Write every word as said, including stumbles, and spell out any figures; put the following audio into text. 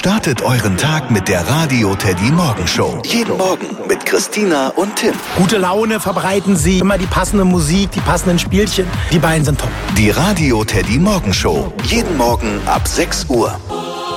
Startet euren Tag mit der Radio Teddy Morgenshow. Jeden Morgen mit Christina und Tim. Gute Laune verbreiten sie, immer die passende Musik, die passenden Spielchen. Die beiden sind top. Die Radio Teddy Morgenshow. Jeden Morgen ab sechs Uhr.